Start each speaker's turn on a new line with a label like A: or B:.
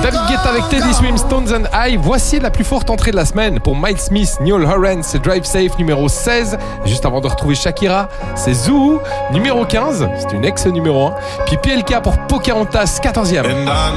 A: David Guetta avec Teddy Swims, Stones and I. Voici la plus forte entrée de la semaine pour Miles Smith, Niall Horan, c'est Drive Safe numéro 16. Juste avant de retrouver Shakira, c'est Zoo numéro 15, c'est une ex numéro 1. Puis PLK pour Pocahontas 14e.